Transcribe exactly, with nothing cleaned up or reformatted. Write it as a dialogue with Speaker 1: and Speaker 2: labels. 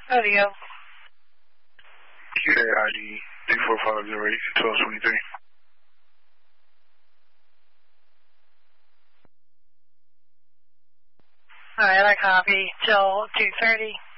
Speaker 1: Audio.
Speaker 2: Q A I D three four five zero eight one two two three.
Speaker 1: All right, I copy. Till two thirty.